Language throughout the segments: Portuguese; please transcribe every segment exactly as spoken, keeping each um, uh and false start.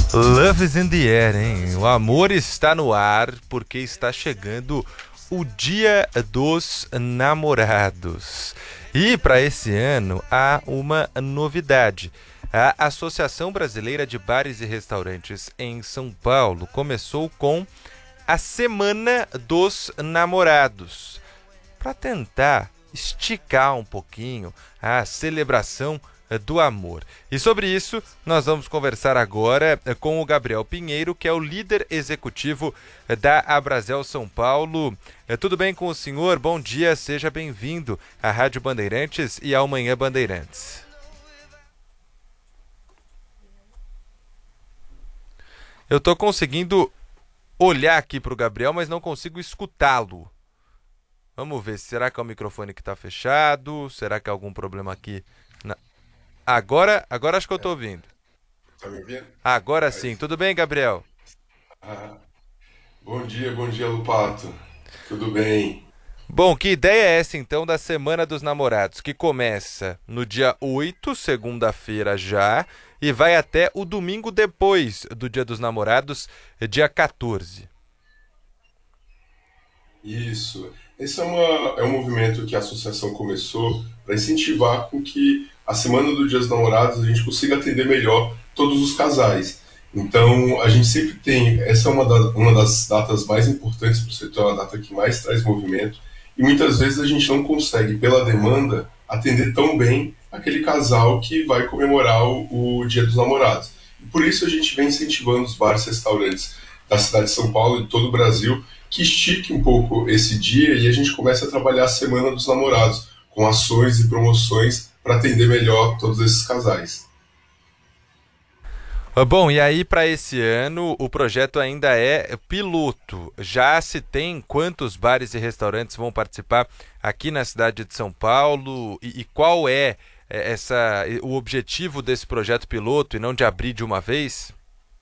Love is in the air, hein? O amor está no ar porque está chegando o Dia dos Namorados. E para esse ano há uma novidade. A Associação Brasileira de Bares e Restaurantes em São Paulo começou com a Semana dos Namorados, para tentar esticar um pouquinho a celebração do amor. E sobre isso, nós vamos conversar agora com o Gabriel Pinheiro, que é o líder executivo da Abrazel São Paulo. Tudo bem com o senhor? Bom dia, seja bem-vindo à Rádio Bandeirantes e ao Manhã Bandeirantes. Eu estou conseguindo olhar aqui para o Gabriel, mas não consigo escutá-lo. Vamos ver, será que é o microfone que está fechado? Será que há algum problema aqui? Na... Agora, agora acho que eu estou ouvindo. Tá me ouvindo? Agora Aí. sim. Tudo bem, Gabriel? Ah, bom dia, bom dia, Lupato. Tudo bem? Bom, que ideia é essa então da Semana dos Namorados, que começa no dia oito, segunda-feira já, e vai até o domingo depois do Dia dos Namorados, dia quatorze. Isso. Esse é, uma, é um movimento que a associação começou para incentivar com que a Semana do Dia dos Namorados a gente consiga atender melhor todos os casais. Então, a gente sempre tem, essa é uma, da, uma das datas mais importantes para o setor, a data que mais traz movimento, e muitas vezes a gente não consegue, pela demanda, atender tão bem aquele casal que vai comemorar o, o Dia dos Namorados. E por isso a gente vem incentivando os bares e restaurantes da cidade de São Paulo e de todo o Brasil que estique um pouco esse dia e a gente começa a trabalhar a Semana dos Namorados, com ações e promoções para atender melhor todos esses casais. Bom, e aí para esse ano o projeto ainda é piloto. Já se tem quantos bares e restaurantes vão participar aqui na cidade de São Paulo e, e qual é essa, o objetivo desse projeto piloto e não de abrir de uma vez?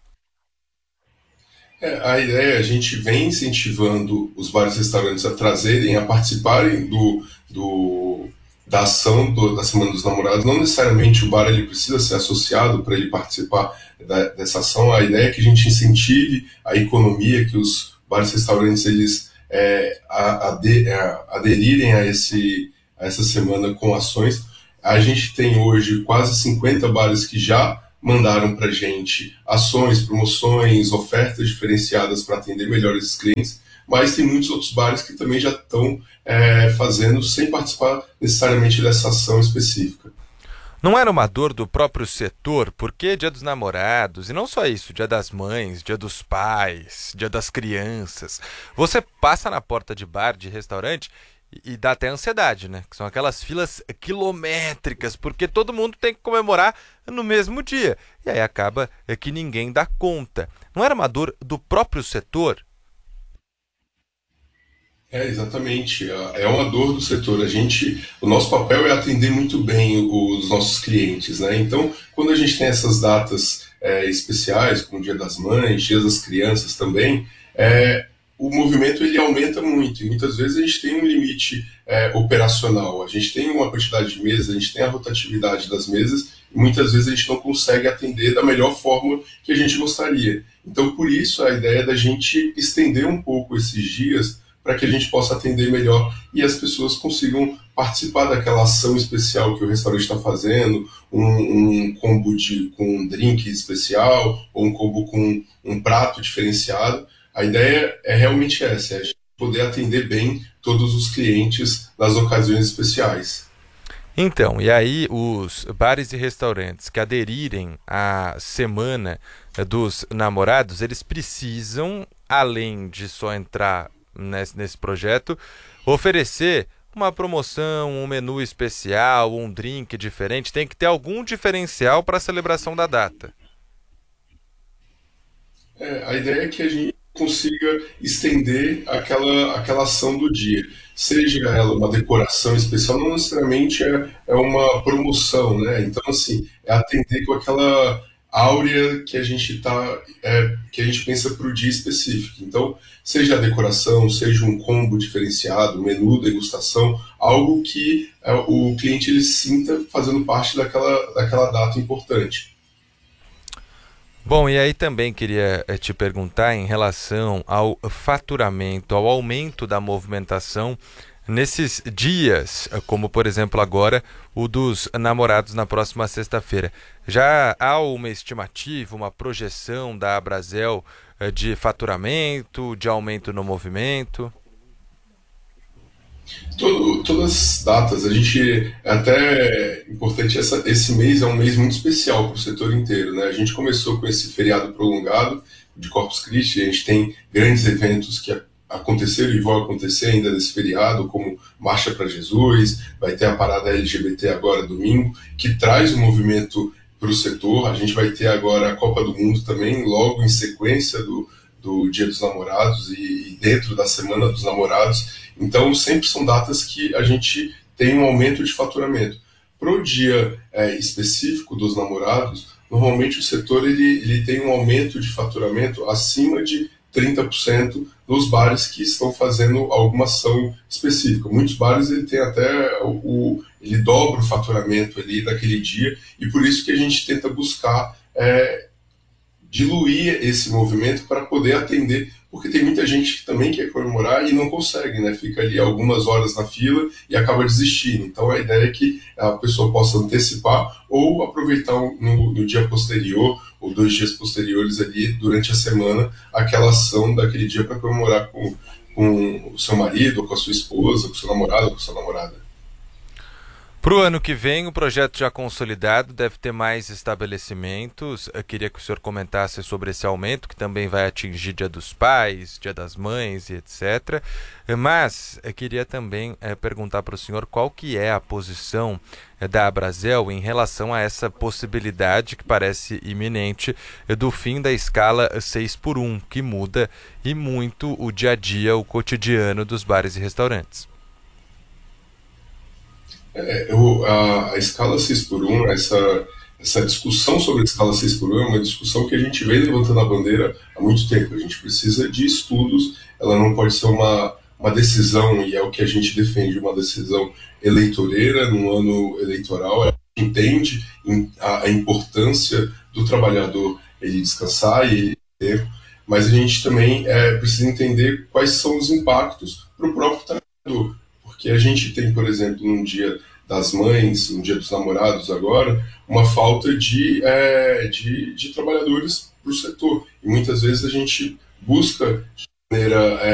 É, a ideia é a gente vem incentivando os bares e restaurantes a trazerem, a participarem do, do, da ação do, da Semana dos Namorados. Não necessariamente o bar ele precisa ser associado para ele participar da, dessa ação. A ideia é que a gente incentive a economia, que os bares e restaurantes eles é, a, a de, a, aderirem a, esse, a essa semana com ações. A gente tem hoje quase cinquenta bares que já mandaram para a gente ações, promoções, ofertas diferenciadas para atender melhor esses clientes, mas tem muitos outros bares que também já estão é, fazendo sem participar necessariamente dessa ação específica. Não era uma dor do próprio setor, porque Dia dos Namorados, e não só isso, Dia das Mães, Dia dos Pais, Dia das Crianças, você passa na porta de bar, de restaurante, e dá até ansiedade, né? Que são aquelas filas quilométricas, porque todo mundo tem que comemorar no mesmo dia. E aí acaba que ninguém dá conta. Não era uma dor do próprio setor? É, exatamente. É uma dor do setor. A gente, o nosso papel é atender muito bem os nossos clientes, né? Então, quando a gente tem essas datas é, especiais, como o Dia das Mães, Dia das Crianças também, é, o movimento ele aumenta muito. E muitas vezes a gente tem um limite é, operacional. A gente tem uma quantidade de mesas, a gente tem a rotatividade das mesas e muitas vezes a gente não consegue atender da melhor forma que a gente gostaria. Então, por isso, a ideia é da gente estender um pouco esses dias para que a gente possa atender melhor e as pessoas consigam participar daquela ação especial que o restaurante está fazendo, um, um combo de, com um drink especial ou um combo com um prato diferenciado. A ideia é realmente essa, é a gente poder atender bem todos os clientes nas ocasiões especiais. Então, e aí os bares e restaurantes que aderirem à Semana dos Namorados, eles precisam, além de só entrar nesse, nesse projeto, oferecer uma promoção, um menu especial, um drink diferente, tem que ter algum diferencial para a celebração da data. É, a ideia é que a gente consiga estender aquela, aquela ação do dia. Seja ela uma decoração especial, não necessariamente é, é uma promoção, né? Então, assim, é atender com aquela áurea que a gente tá, é, que a gente pensa para o dia específico. Então, seja a decoração, seja um combo diferenciado, menu, degustação, algo que é, o cliente ele sinta fazendo parte daquela, daquela data importante. Bom, e aí também queria eh, te perguntar em relação ao faturamento, ao aumento da movimentação nesses dias, eh, como por exemplo agora o dos namorados na próxima sexta-feira. Já há uma estimativa, uma projeção da Abrazel eh, de faturamento, de aumento no movimento? Todo, todas as datas, a gente, é até importante, essa, esse mês é um mês muito especial para o setor inteiro, né? A gente começou com esse feriado prolongado de Corpus Christi, a gente tem grandes eventos que aconteceram e vão acontecer ainda nesse feriado, como Marcha para Jesus, vai ter a parada L G B T agora domingo, que traz o movimento para o setor. A gente vai ter agora a Copa do Mundo também, logo em sequência do, do Dia dos Namorados e, e dentro da Semana dos Namorados. Então, sempre são datas que a gente tem um aumento de faturamento. Para o dia é, específico dos namorados, normalmente o setor ele, ele tem um aumento de faturamento acima de trinta por cento nos bares que estão fazendo alguma ação específica. Muitos bares ele tem até o, o ele dobra o faturamento ali daquele dia, e por isso que a gente tenta buscar é, diluir esse movimento para poder atender, porque tem muita gente que também quer comemorar e não consegue, né? Fica ali algumas horas na fila e acaba desistindo. Então a ideia é que a pessoa possa antecipar ou aproveitar no, no dia posterior ou dois dias posteriores ali durante a semana aquela ação daquele dia para comemorar com, com o seu marido, ou com a sua esposa, com o seu namorado, ou com a sua namorada. Para o ano que vem, o projeto já consolidado deve ter mais estabelecimentos. Eu queria que o senhor comentasse sobre esse aumento, que também vai atingir Dia dos Pais, Dia das Mães e etcétera. Mas eu queria também é, perguntar para o senhor qual que é a posição é, da Abrazel em relação a essa possibilidade que parece iminente é, do fim da escala seis por um, que muda e muito o dia a dia, o cotidiano dos bares e restaurantes. É, eu, a, a escala seis por um, essa, essa discussão sobre a escala seis por um é uma discussão que a gente vem levantando a bandeira há muito tempo. A gente precisa de estudos, ela não pode ser uma, uma decisão, e é o que a gente defende, uma decisão eleitoreira num ano eleitoral. A gente entende a, a importância do trabalhador ele descansar e ele ter tempo, mas a gente também é, precisa entender quais são os impactos para o próprio trabalhador. Porque a gente tem, por exemplo, num dia das mães, no dia dos namorados agora, uma falta de, é, de, de trabalhadores para o setor. E muitas vezes a gente busca de maneira